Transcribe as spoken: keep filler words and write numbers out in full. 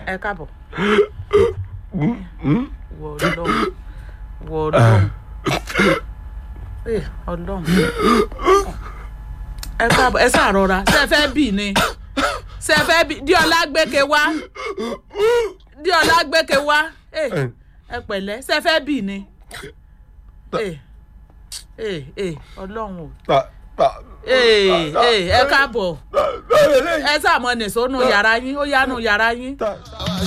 ẹ káàbọ̀. wọ ọlọ́run wọ ọlọ́run ọlọ́run ẹ káàbọ̀ ẹ ṣàrọra ṣe fẹ́ bì ni ṣe fẹ́ bì díọ̀lá gbẹ́kẹ̀ wá díọ̀lá gbẹ́kẹ̀ wá ẹ pẹ̀lẹ́ ṣe fẹ́ bì ni ọlọ́run o ẹ káàbọ̀ ẹ sàmọ́ nìṣó nù yàrá yín ó yá nù yàrá yín.